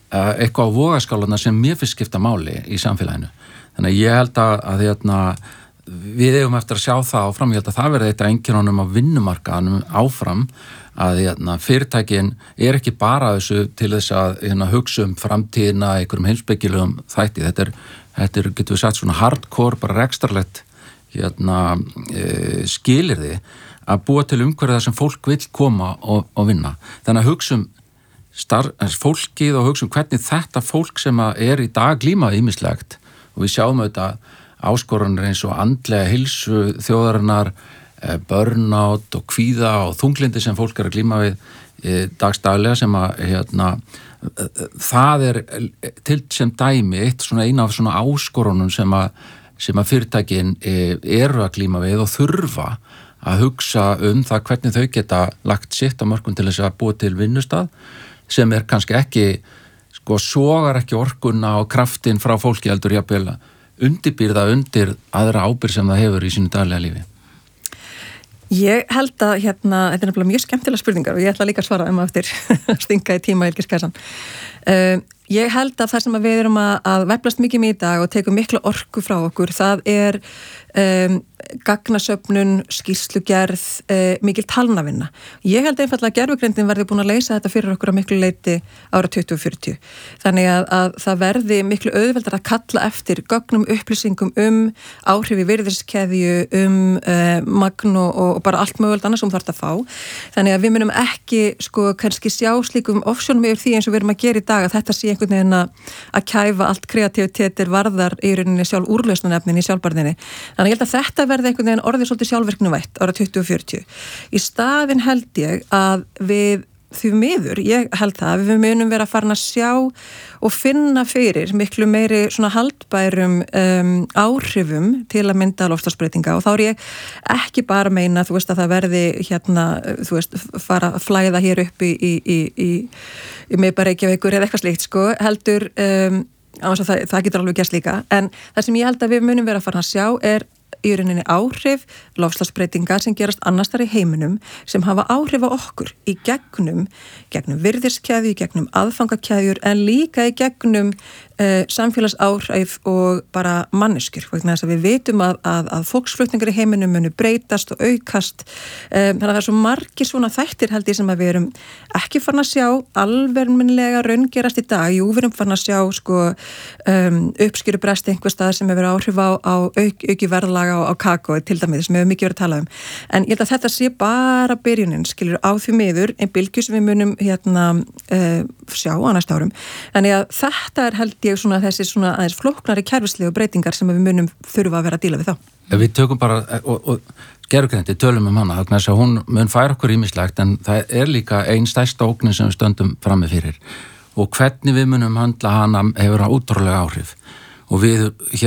eitthvað á vogaskálana sem mér finnst skipta máli í samfélaginu. Þannig að ég held að við eigum eftir að sjá það áfram, ég held að það verði eitt af einkennunum á vinnumarkaðanum áfram að fyrirtækin ekki bara þessu til þess að hugsa framtíðina einhverjum heimspekilegum þætti, þetta getur við sagt svona hardcore, bara rekstrarlegt skilyrði að búa til umhverfið sem fólk vill koma og vinna. Þannig að hugsa fólkið og hugsa hvernig þetta fólk sem í dag glíma ýmislegt og við sjáum auðvitað áskoranir eins og andlega heilsu þjóðarinnar, burnout og kvíða og þunglindi sem fólk að glíma við dagstaglega sem það til sem dæmi eina af svona áskorunum sem að fyrirtækin eru að glíma við og þurfa að hugsa það hvernig þau geta lagt sitt á mörkum til þess að búa til vinnustað sem kannski ekki, sogar ekki orkuna og kraftin frá fólki heldur jafnvel undirbýrða undir aðra ábyrgð sem það hefur í sínu daglega lífi. Ég held að þetta er nefnilega mjög skemmtilega spurningar og ég ætla líka að svara eftir stinga í tíma Ylgiskessan. Ég held að það sem við erum að veflast mikið í dag og tekum mikla orku frá okkur, það gagnasöfnun, skýrslugerð, mikil talnavinna. Ég held einfaldlega að gervigreindin verði búin að leysa þetta fyrir okkur á miklu leyti ára 2040. Þannig að það verði miklu auðveldar að kalla eftir gögnum upplýsingum áhrif í virðiskeðju, magn og bara allt mögulegt annars sem þarf að fá. Þannig að við munum ekki kannski sjá slíkum offsjónum yfir því eins og við erum að gera í dag að þetta sé einhvern veginn að kæfa allt kreativitetir varðar í rauninni sjálf úrlausnarefnin í sjálfbærninni. Þannig að ég held að þetta verði einhvern veginn orðið svolítið sjálfvirknivætt ára 2040. Í staðinn held ég að við því miður, ég held það að við munum vera farin að sjá og finna fyrir miklu meiri svona haldbærum áhrifum til að mynda loftslagsbreytinga og þá ég ekki bara meina að það verði fara að flæða hér upp í miðbæ Reykjavíkur eða eitthvað slíkt heldur það getur alveg gerst líka en það sem ég held að við munum vera farin að sjá í rauninni áhrif loftslagsbreytinga sem gerast annars þar í heiminum sem hafa áhrif á okkur í gegnum virðiskeðju, í gegnum aðfangakeðjur en líka í gegnum samfélagsáhrif og bara manneskjur. Vegna þess að við vitum að fólksflutningar í heiminum munu breytast og aukast. Þannig að það svo margir svona þættir held ég sem að við erum ekki farin að sjá alverminlega raungerast í dag. Jú, við erum farin að sjá uppskýrubresti einhver stað sem hefur áhrif á auki verðlaga á kakói til dæmis sem hefur mikið verið að tala En ég held að þetta sé bara byrjunin, skilur á því miður einn bylgju sem við munum sjá á næsta árum. Þannig að þetta held ég þessi aðeins flóknari kerfislegu breytingar sem við munum þurfa að vera að díla við þá. Við tökum bara og gervigreind, tölum hana þannig að hún mun færa okkur ýmislegt en það líka ein stærsta ógnin sem við stöndum frammi fyrir og hvernig við munum handla hana hefur ótrúlega áhrif og við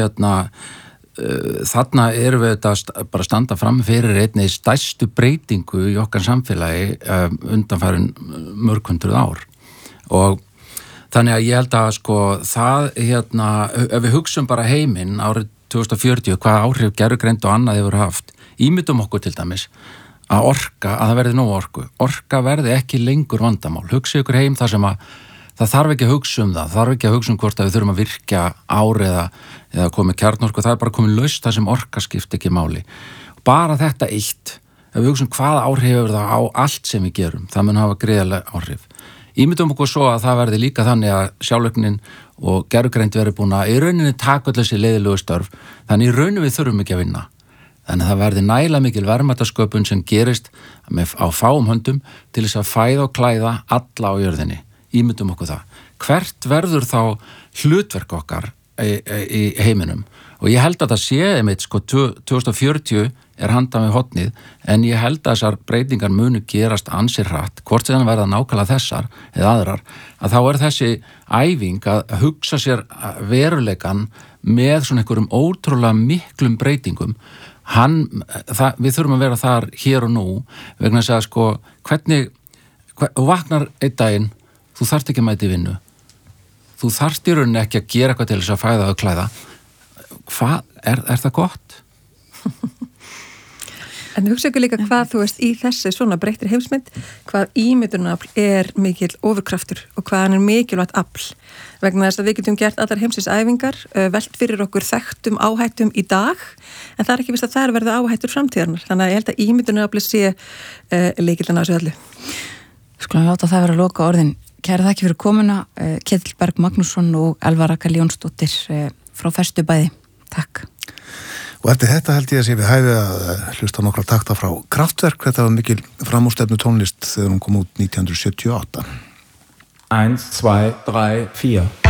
þarna erum við bara standa frammi fyrir einni stærstu breytingu í okkar samfélagi undanfarin mörg hundruð ár og þannig að ég held að það ef við hugsum bara heiminn árið 2040, hvaða áhrif gervigreind og annað hefur haft, ímyndum okkur til dæmis að það verði nóg orka verði ekki lengur vandamál, hugsa ykkur heim þar sem að það þarf ekki að hugsa þarf ekki að hugsa hvort að við þurfum að virkja ár eða komið kjarnorku, það bara komið laust það sem orka skipti ekki máli bara þetta eitt, ef við hugsum hvaða áhrif hefur það á allt sem við gerum, það mun hafa gríðarlega áhrif Ímyndum okkur svo að það verði líka þannig að sjálfvirknin og gervigreind verði búin að í rauninni taka öll þessi leiðilegu störf, þannig í rauninni við þurfum ekki að vinna. Þannig að það verði nægilega mikil verðmætasköpun sem gerist á fáum höndum til þess að fæða og klæða alla á jörðinni. Ímyndum okkur það. Hvert verður þá hlutverk okkar í heiminum? Og ég held að það sé einmitt 2040 handað með hotnið, en ég held að þessar breytingar munu gerast ansið hratt, hvort sem verða nákvæmlega þessar eða aðrar, að þá þessi æfing að hugsa sér veruleikan með svona einhverjum ótrúlega miklum breytingum, við þurfum að vera þar hér og nú, vegna þess að hvernig, þú vaknar einn daginn, þú þarft ekki að mæta í vinnu, þú þarft í rauninni ekki að gera eitthvað til þess að fæða og klæða, hvað, er það gott? En hugsa ykkur líka hvað þú veist í þessi svona breyttir heimsmynd, hvað ímyndunarafl mikil ofurkraftur og hvað hann mikilvægt afl. Vegna þess að við getum gert allar heimsins æfingar, velt fyrir okkur þekktum áhættum í dag, en það ekki vist að það verða áhættur framtíðarnar. Þannig að ég held að ímyndunarafli sé lykillinn á þessu öllu. Skulum láta það vera að loka orðin. Kæra þakki fyrir komuna, Ketill Berg Magnússon og Elva Rakel Jónsdóttir frá Ferstöbæði. Takk. Og eftir þetta held ég að sé við hæfi að hlusta nokkra takta frá Kraftwerk. Þetta var mikil framúrstefnu tónlist þegar hún kom út 1978. 1, 2, 3, 4